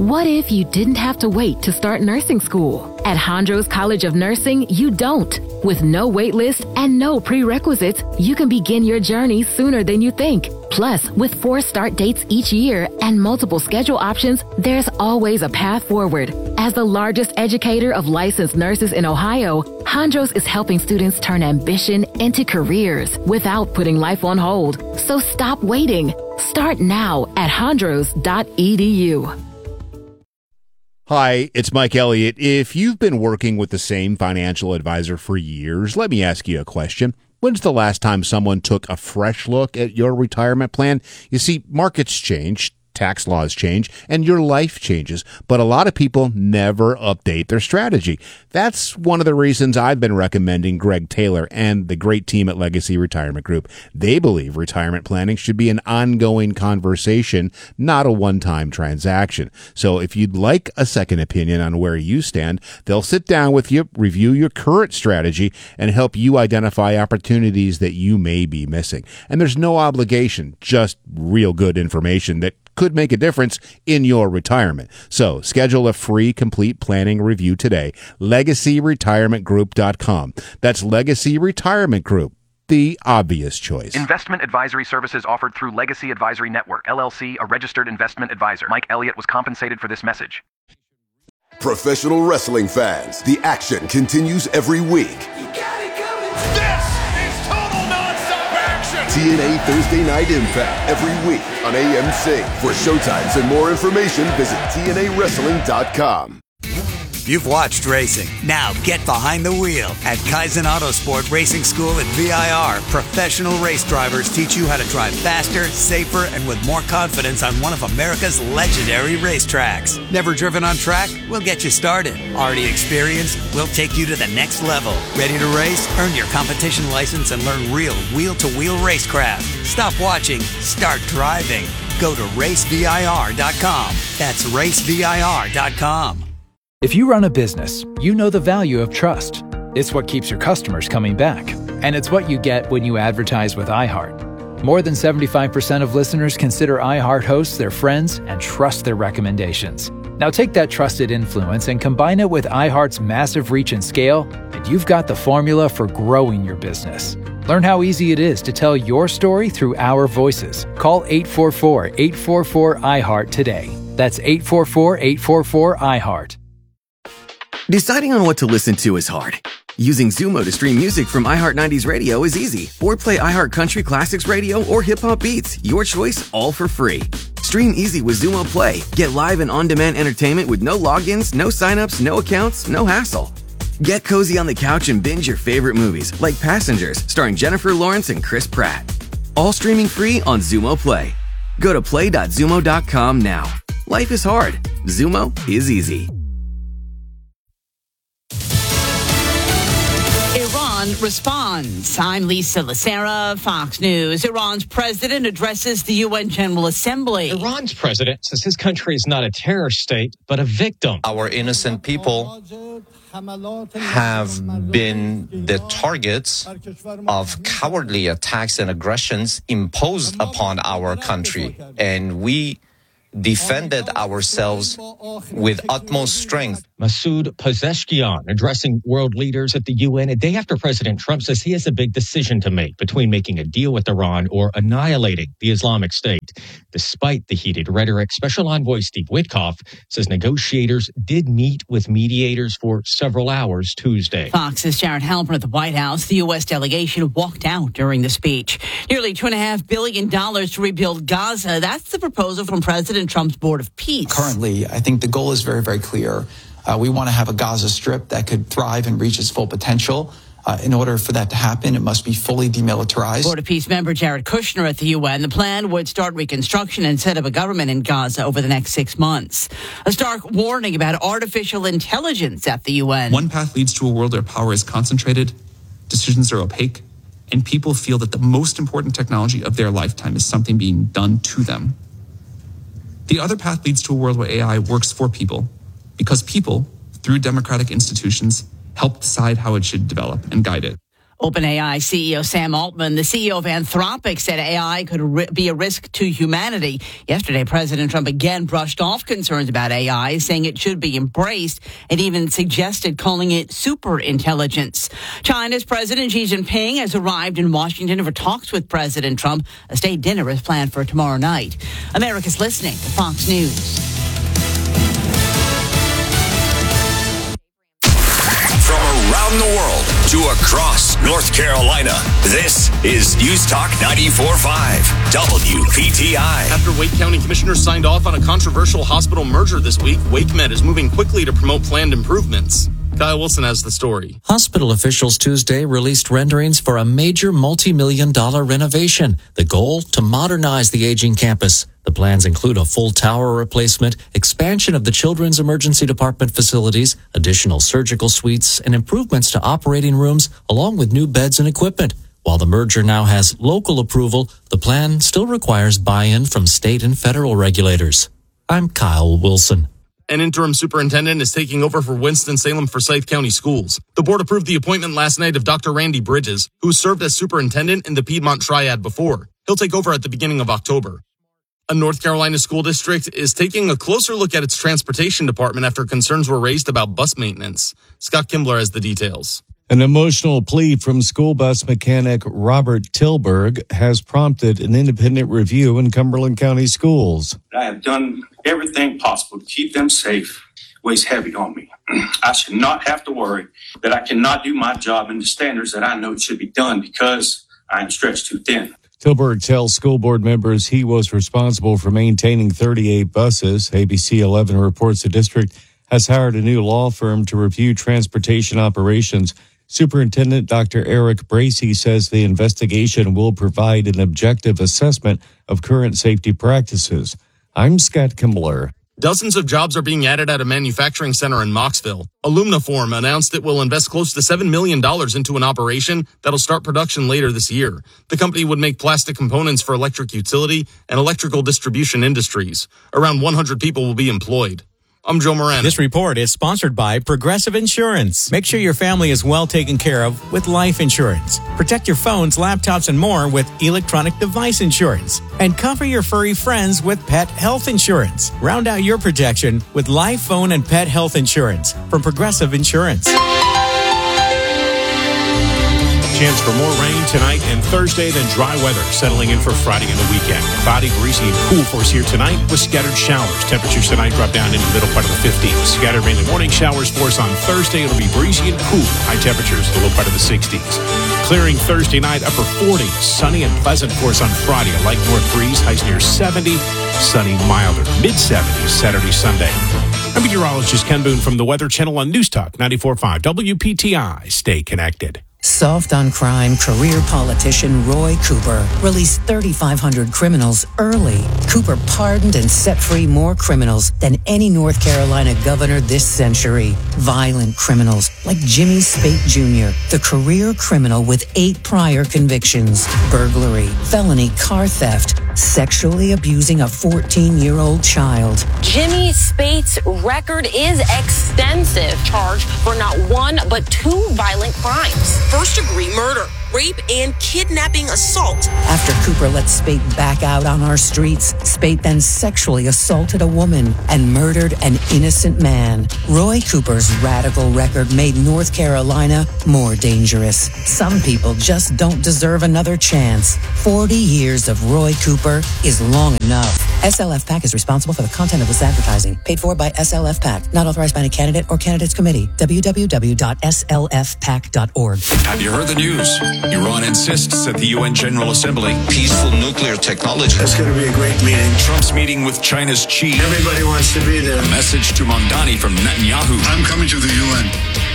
What if you didn't have to wait to start nursing school? At Hondros College of Nursing, you don't. With no wait list and no prerequisites, you can begin your journey sooner than you think. Plus, with 4 start dates each year and multiple schedule options, there's always a path forward. As the largest educator of licensed nurses in Ohio, Hondros is helping students turn ambition into careers without putting life on hold. So stop waiting. Start now at hondros.edu. Hi, it's Mike Elliott. If you've been working with the same financial advisor for years, let me ask you a question. When's the last time someone took a fresh look at your retirement plan? You see, markets change, tax laws change, and your life changes, but a lot of people never update their strategy. That's one of the reasons I've been recommending Greg Taylor and the great team at Legacy Retirement Group. They believe retirement planning should be an ongoing conversation, not a one-time transaction. So if you'd like a second opinion on where you stand, they'll sit down with you, review your current strategy, and help you identify opportunities that you may be missing. And there's no obligation, just real good information that could make a difference in your retirement. So schedule a free complete planning review today. LegacyRetirementGroup.com. That's Legacy Retirement Group, the obvious choice. Investment advisory services offered through Legacy Advisory Network, LLC, a registered investment advisor. Mike Elliott was compensated for this message. Professional wrestling fans, the action continues every week. You got it coming. This is total nonstop action. TNA Thursday Night Impact every week on AMC. For showtimes and more information, visit TNAWrestling.com. You've watched racing. Now get behind the wheel. At Kaizen Autosport Racing School at VIR, professional race drivers teach you how to drive faster, safer, and with more confidence on one of America's legendary racetracks. Never driven on track? We'll get you started. Already experienced? We'll take you to the next level. Ready to race? Earn your competition license and learn real wheel-to-wheel racecraft. Stop watching. Start driving. Go to racevir.com. That's racevir.com. If you run a business, you know the value of trust. It's what keeps your customers coming back. And it's what you get when you advertise with iHeart. More than 75% of listeners consider iHeart hosts their friends and trust their recommendations. Now take that trusted influence and combine it with iHeart's massive reach and scale, and you've got the formula for growing your business. Learn how easy it is to tell your story through our voices. Call 844-844-iHeart today. That's 844-844-iHeart. Deciding on what to listen to is hard. Using Zumo to stream music from iHeart 90s Radio is easy. Or play iHeart Country Classics Radio or Hip Hop Beats. Your choice, all for free. Stream easy with Zumo Play. Get live and on-demand entertainment with no logins, no signups, no accounts, no hassle. Get cozy on the couch and binge your favorite movies, like Passengers, starring Jennifer Lawrence and Chris Pratt. All streaming free on Zumo Play. Go to play.zumo.com now. Life is hard. Zumo is easy. Iran responds. I'm Lisa Lacera, Fox News. Iran's president addresses the UN General Assembly. Iran's president says his country is not a terror state, but a victim. Our innocent people have been the targets of cowardly attacks and aggressions imposed upon our country, and we defended ourselves with utmost strength. Masoud Pezeshkian addressing world leaders at the UN a day after President Trump says he has a big decision to make between making a deal with Iran or annihilating the Islamic State. Despite the heated rhetoric, Special Envoy Steve Witkoff says negotiators did meet with mediators for several hours Tuesday. Fox's Jared Halpern at the White House. The U.S. delegation walked out during the speech. Nearly $2.5 billion to rebuild Gaza. That's the proposal from President Trump's Board of Peace. Currently, I think the goal is very, very clear. We want to have a Gaza Strip that could thrive and reach its full potential. In order for that to happen, it must be fully demilitarized. Board of Peace member Jared Kushner at the UN. The plan would start reconstruction and set up a government in Gaza over the next 6 months. A stark warning about artificial intelligence at the UN. One path leads to a world where power is concentrated, decisions are opaque, and people feel that the most important technology of their lifetime is something being done to them. The other path leads to a world where AI works for people, because people, through democratic institutions, help decide how it should develop and guide it. OpenAI CEO Sam Altman, the CEO of Anthropic, said AI could be a risk to humanity. Yesterday, President Trump again brushed off concerns about AI, saying it should be embraced, and even suggested calling it superintelligence. China's President Xi Jinping has arrived in Washington for talks with President Trump. A state dinner is planned for tomorrow night. America's listening to Fox News. Around the world to across North Carolina, this is News Talk 94.5 WPTI. After Wake County commissioners signed off on a controversial hospital merger this week, WakeMed is moving quickly to promote planned improvements. Kyle Wilson has the story. Hospital officials Tuesday released renderings for a major multi-million-dollar renovation. The goal, to modernize the aging campus. The plans include a full tower replacement, expansion of the Children's Emergency Department facilities, additional surgical suites, and improvements to operating rooms, along with new beds and equipment. While the merger now has local approval, the plan still requires buy-in from state and federal regulators. I'm Kyle Wilson. An interim superintendent is taking over for Winston-Salem Forsyth County Schools. The board approved the appointment last night of Dr. Randy Bridges, who served as superintendent in the Piedmont Triad before. He'll take over at the beginning of October. A North Carolina school district is taking a closer look at its transportation department after concerns were raised about bus maintenance. Scott Kimbler has the details. An emotional plea from school bus mechanic Robert Tilburg has prompted an independent review in Cumberland County schools. I have done everything possible to keep them safe. Weighs heavy on me. I should not have to worry that I cannot do my job in the standards that I know should be done because I am stretched too thin. Tilburg tells school board members he was responsible for maintaining 38 buses. ABC 11 reports the district has hired a new law firm to review transportation operations. Superintendent Dr. Eric Bracey says the investigation will provide an objective assessment of current safety practices. I'm Scott Kimbler. Dozens of jobs are being added at a manufacturing center in Mocksville. Alumniform announced it will invest close to $7 million into an operation that'll start production later this year. The company would make plastic components for electric utility and electrical distribution industries. Around 100 people will be employed. I'm Joe Moran. This report is sponsored by Progressive Insurance. Make sure your family is well taken care of with life insurance. Protect your phones, laptops, and more with electronic device insurance. And cover your furry friends with pet health insurance. Round out your protection with life, phone, and pet health insurance from Progressive Insurance. Chance for more rain tonight and Thursday, then dry weather settling in for Friday and the weekend. Cloudy, breezy, and cool for us here tonight with scattered showers. Temperatures tonight drop down into the middle part of the 50s. Scattered mainly morning showers for us on Thursday. It'll be breezy and cool. High temperatures, the low part of the 60s. Clearing Thursday night, upper 40s. Sunny and pleasant for us on Friday. A light north breeze, highs near 70. Sunny, milder, mid-70s Saturday, Sunday. I'm meteorologist Ken Boone from the Weather Channel on News Talk 94.5 WPTI. Stay connected. Soft on crime career politician Roy Cooper released 3,500 criminals early. Cooper pardoned and set free more criminals than any North Carolina governor this century. Violent criminals like Jimmy Spate Jr., the career criminal with 8 prior convictions: burglary, felony car theft, sexually abusing a 14-year-old child. Jimmy Spate's record is extensive, charged for not one but 2 violent crimes: first-degree murder, rape, and kidnapping assault. After Cooper let Spate back out on our streets, Spate then sexually assaulted a woman and murdered an innocent man. Roy Cooper's radical record made North Carolina more dangerous. Some people just don't deserve another chance. 40 years of Roy Cooper is long enough. SLF PAC is responsible for the content of this advertising. Paid for by SLF PAC. Not authorized by any candidate or candidates committee. www.slfpac.org. Have you heard the news? Iran insists at the UN General Assembly. Peaceful nuclear technology. It's going to be a great meeting. Trump's meeting with China's Xi. Everybody wants to be there. A message to Mamdani from Netanyahu. I'm coming to the UN.